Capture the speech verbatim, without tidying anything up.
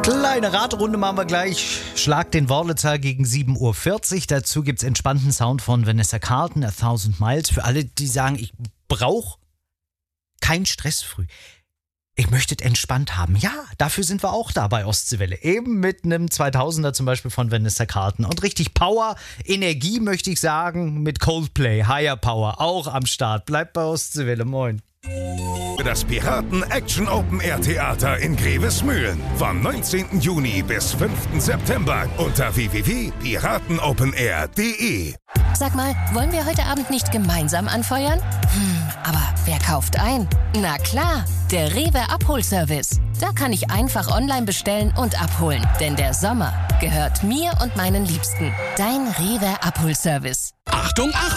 Kleine Radrunde machen wir gleich. Schlag den Worlezahl gegen sieben Uhr vierzig. Dazu gibt es entspannten Sound von Vanessa Carlton, A Thousand Miles. Für alle, die sagen, ich brauche keinen Stress früh. Ich möchte es entspannt haben. Ja, dafür sind wir auch da bei Ostseewelle. Eben mit einem zweitausender zum Beispiel von Vanessa Carlton. Und richtig Power, Energie möchte ich sagen, mit Coldplay, Higher Power, auch am Start. Bleibt bei Ostseewelle, moin. Das Piraten Action Open Air Theater in Grevesmühlen vom neunzehnten Juni bis fünften September unter w w w punkt piratenopenair punkt de. Sag mal, wollen wir heute Abend nicht gemeinsam anfeuern? Hm, aber wer kauft ein? Na klar, der Rewe Abholservice. Da kann ich einfach online bestellen und abholen. Denn der Sommer gehört mir und meinen Liebsten. Dein Rewe Abholservice. Achtung, Achtung!